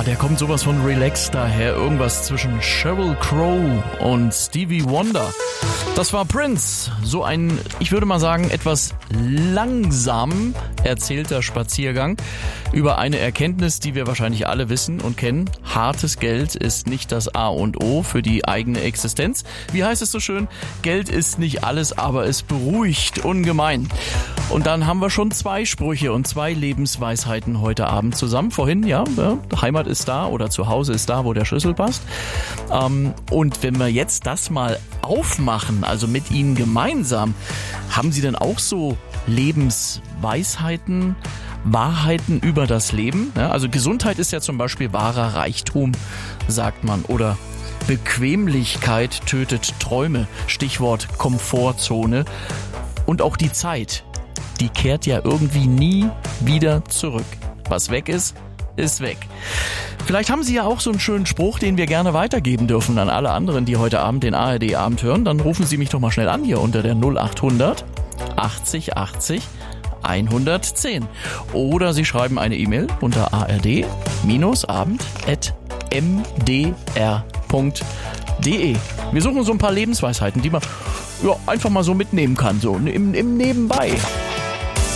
der kommt sowas von relaxed daher. Irgendwas zwischen Sheryl Crow und Stevie Wonder. Das war Prince. So ein, ich würde mal sagen, etwas langsam erzählter Spaziergang über eine Erkenntnis, die wir wahrscheinlich alle wissen und kennen. Hartes Geld ist nicht das A und O für die eigene Existenz. Wie heißt es so schön? Geld ist nicht alles, aber es beruhigt ungemein. Und dann haben wir schon 2 Sprüche und 2 Lebensweisheiten heute Abend zusammen. Vorhin, ja, Heimat ist da oder zu Hause ist da, wo der Schlüssel passt. Und wenn wir jetzt das mal aufmachen, also mit Ihnen gemeinsam, haben Sie denn auch so Lebensweisheiten, Wahrheiten über das Leben? Ja, also Gesundheit ist ja zum Beispiel wahrer Reichtum, sagt man. Oder Bequemlichkeit tötet Träume, Stichwort Komfortzone. Und auch die Zeit, die kehrt ja irgendwie nie wieder zurück. Was weg ist, ist weg. Vielleicht haben Sie ja auch so einen schönen Spruch, den wir gerne weitergeben dürfen an alle anderen, die heute Abend den ARD-Abend hören. Dann rufen Sie mich doch mal schnell an hier unter der 0800 80 80 110. Oder Sie schreiben eine E-Mail unter ard-abend@mdr.de. Wir suchen so ein paar Lebensweisheiten, die man einfach mal so mitnehmen kann, so im Nebenbei.